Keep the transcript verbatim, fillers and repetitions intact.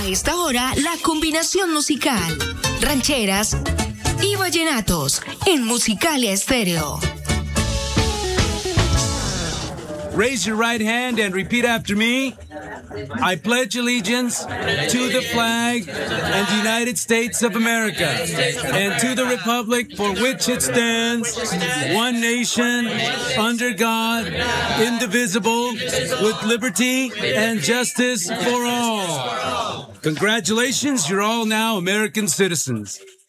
A esta hora, la combinación musical, rancheras y vallenatos en Musicalia Estéreo. Raise your right hand and repeat after me. I pledge allegiance to the flag and the United States of America and to the republic for which it stands, one nation, under God, indivisible, with liberty and justice for all. Congratulations, you're all now American citizens.